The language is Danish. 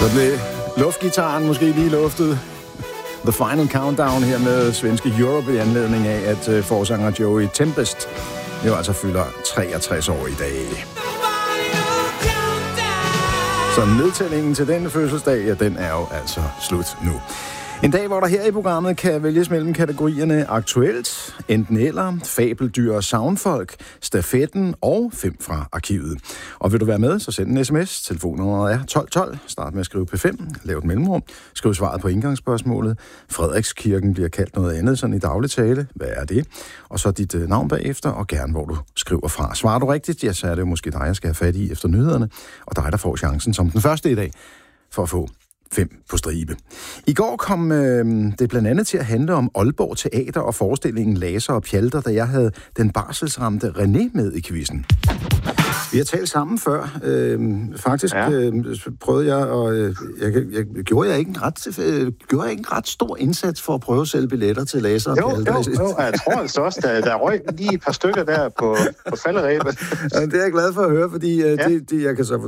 Så blev luftgitaren måske lige luftet. The Final Countdown her med svenske Europe i anledning af, at forsanger Joey Tempest jo altså fylder 63 år i dag. Så nedtællingen til den fødselsdag, ja, den er jo altså slut nu. En dag, hvor der her i programmet kan vælges mellem kategorierne aktuelt, enten eller, fabeldyr og soundfolk, stafetten og 5 fra arkivet. Og vil du være med, så send en sms. Telefonnummeret er 1212. Start med at skrive P5, lav et mellemrum, skriv svaret på indgangsspørgsmålet. Frederikskirken bliver kaldt noget andet, sådan i daglig tale. Hvad er det? Og så dit navn bagefter, og gerne hvor du skriver fra. Svarer du rigtigt, ja, så er det jo måske dig, jeg skal have fat i efter nyhederne, og dig, der får chancen som den første i dag for at få 5 på stribe. I går kom det blandt andet til at handle om Aalborg Teater og forestillingen Laser og Pjalter, da jeg havde den barselsramte René med i quizzen. Vi har talt sammen før. Faktisk prøvede jeg, og gjorde jeg ikke en ret stor indsats for at prøve at sælge billetter til Laser og Pjalter? Jo, jeg tror altså også, der røg lige et par stykker der på falderæbet. Ja, det er jeg glad for at høre, fordi jeg kan så